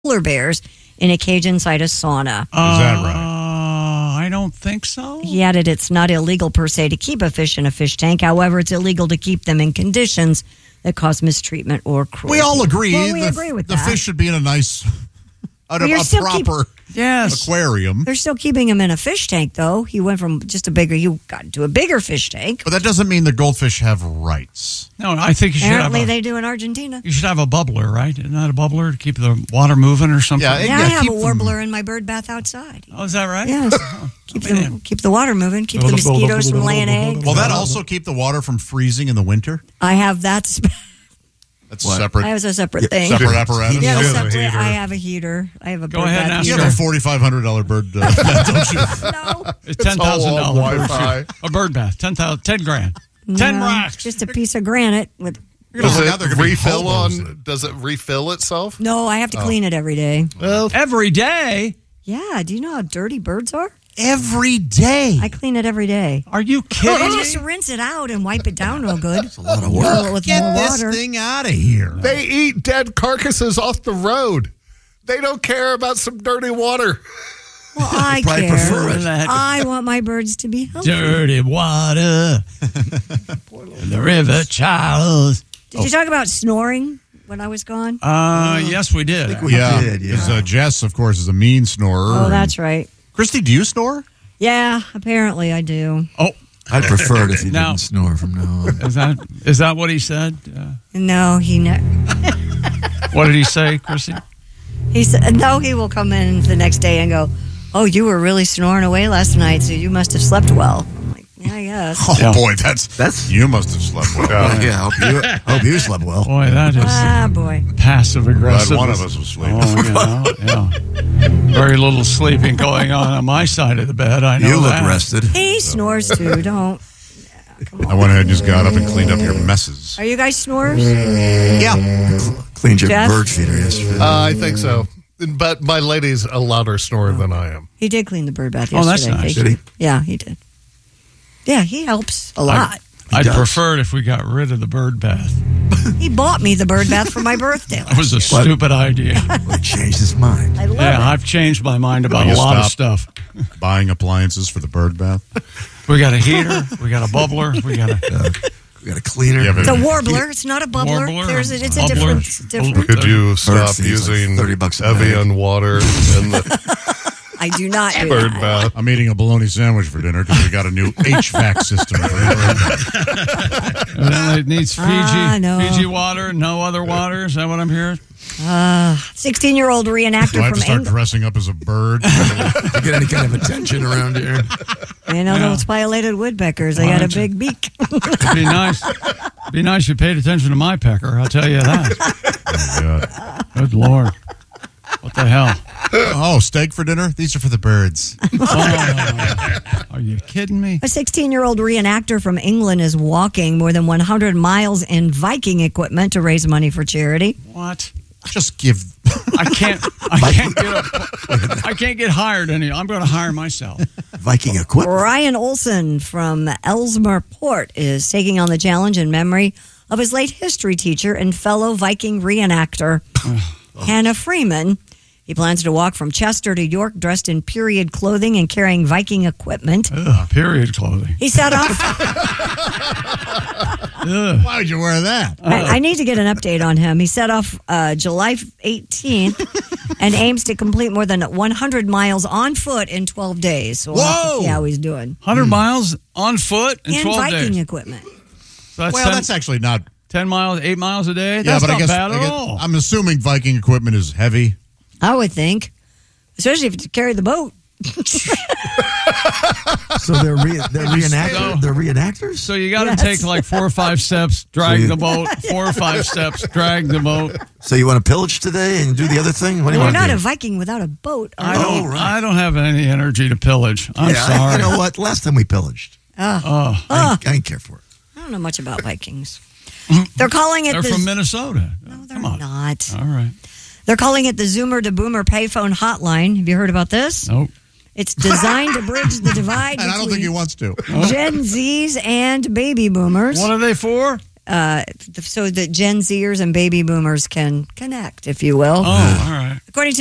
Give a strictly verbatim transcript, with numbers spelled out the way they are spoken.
polar bears in a cage inside a sauna. Uh, Is that right? I don't think so. He added it's not illegal per se to keep a fish in a fish tank. However, it's illegal to keep them in conditions that cause mistreatment or cruelty. We all agree. Well, we the, agree with the that. fish should be in a nice, a, Well, you're a still proper Yes. aquarium. They're still keeping him in a fish tank, though. He went from just a bigger, you got into a bigger fish tank. But that doesn't mean the goldfish have rights. No, I think you should Apparently, have a, they do in Argentina. you should have a bubbler, right? Isn't that a bubbler to keep the water moving or something? Yeah, Yeah, I yeah, have keep a them- warbler in my bird bath outside. Oh, is that right? Yes. keep, I mean, them, keep the water moving, keep the mosquitoes from laying eggs. Will that also keep the water from freezing in the winter? I have that. Sp- That's What? separate. I have a separate thing. Separate apparatus. Yeah, You have a separate, heater. I have a heater. I have a Go bird ahead bath and You ask have heater. a forty-five hundred dollars bird, uh, don't you? No, It's ten thousand all dollars. Wi-Fi. A bird bath, ten thousand, ten grand, ten no, racks. just a piece of granite with. Does Oh, now they're it gonna be refill hobos. on? Does it refill itself? No, I have to clean it every day. Well, Every day. Yeah, do you know how dirty birds are? Every day. I clean it every day. Are you I kidding just me? rinse it out and wipe it down real good. It's a lot of Fill work. it with Get more this water. thing out of here. they eat dead carcasses off the road. They don't care about some dirty water. Well, I probably care. prefer it. I want my birds to be healthy. Dirty water. The river Charles. Did you talk about snoring when I was gone? Uh, yes, we did. we Yeah, did, yeah. because uh, Jess, of course, is a mean snorer. Oh, that's right. Christy, do you snore? Yeah, apparently I do. Oh, I'd prefer it if you Now- didn't snore from now on. is that is that what he said? Uh, No, he ne- what did he say, Chrissy? he said no. He will come in the next day and go, "Oh, you were really snoring away last night, so you must have slept well." I'm like, "Yeah, I guess." Oh, Yeah. boy, that's, That's- you must have slept well. Yeah. Yeah, hope you, hope you slept well. Boy, that is Ah, boy. passive aggressive. Glad one of us was sleeping. Oh, you know, yeah. Very little sleeping going on on my side of the bed. I know You look that. rested. He snores too. Don't. I went ahead and just got up and cleaned up your messes. Are you guys snorers? Yeah. Cleaned your Jeff? bird feeder yesterday. Uh, I think so. But my lady's a louder snorer than I am. He did clean the bird bath Oh, yesterday. that's nice. Thank Did you. he? Yeah, he did. Yeah, he helps a lot. I'd does. prefer it if we got rid of the bird bath. He bought me the bird bath for my birthday. That was a What? stupid idea. Well, he changed his mind. I love Yeah, it. I've changed my mind about Will a you lot of stop? stuff. Buying appliances for the bird bath. We got a heater. We got a bubbler. We got a Uh, we got a cleaner. Yeah, but- It's a warbler. It's not a bubbler. Warbler, There's a, it's a bubbler. different. It's different. Could you stop fees like using thirty bucks a Evian bag. water in the I do not do bird that. bath? I'm eating a bologna sandwich for dinner because we got a new H V A C system. For the bird bath. And then it needs Fiji, Ah, no. Fiji water, no other water. Is that what I'm hearing? sixteen-year-old Do I reenactor have from to start England. dressing up as a bird? to get any kind of attention around here. You know those pileated woodpeckers. They Why got a don't you- big beak. It'd be nice. Be nice if you paid attention to my pecker. I'll tell you that. Oh, God. Good Lord. What the hell? Oh, steak for dinner? These are for the birds. Oh, are you kidding me? A sixteen-year-old reenactor from England is walking more than one hundred miles in Viking equipment to raise money for charity. What? Just give. I can't. I can't get. A, I can't get hired any. I'm going to hire myself. Viking equipment. Ryan Olson from Ellesmere Port is taking on the challenge in memory of his late history teacher and fellow Viking reenactor, Hannah Freeman. He plans to walk from Chester to York dressed in period clothing and carrying Viking equipment. Ugh, period clothing. He set off. Ugh. Why would you wear that? I, I need to get an update on him. He set off uh, July eighteenth and aims to complete more than one hundred miles on foot in twelve days. So we'll have to Whoa! see how he's doing. one hundred miles on foot in And twelve Viking days. equipment. So that's Well, ten, that's actually not. ten miles, eight miles a day. Yeah, That's but not I guess, bad I at guess all. I'm assuming Viking equipment is heavy. I would think. Especially if you carry the boat. So they're re- they're reenactors. So- They're reenactors. So you got to Yes. take like four or five steps, drag So you- the boat. Four or five steps, drag the boat. So you want to pillage today and do the other thing? What do you You're want to not do? a Viking without a boat. I Are you? don't. Oh, right. I don't have any energy to pillage. I'm yeah, I- sorry. you know what? Last time we pillaged, Ah, Oh, I, I didn't care for it. I don't know much about Vikings. They're calling it they're the. from Minnesota. no, they're Come on. not. All right. They're calling it the Zoomer to Boomer payphone hotline. Have you heard about this? Nope. It's designed to bridge the divide And I don't think he between wants to. Gen Zs and baby boomers. What are they for? uh, so that Gen Zers and baby boomers can connect, if you will. Oh, all right. According to